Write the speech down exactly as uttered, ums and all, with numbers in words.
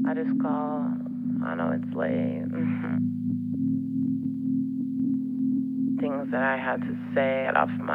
I just call. I know it's late. Things that I had to say, get off my